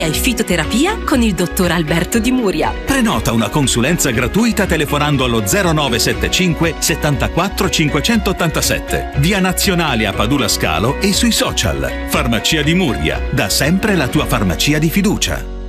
e fitoterapia con il dottor Alberto Di Muria. Prenota una consulenza gratuita telefonando allo 0975 74 587. Via Nazionale a Padula Scalo e sui social. Farmacia Di Muria, da sempre la tua farmacia di fiducia.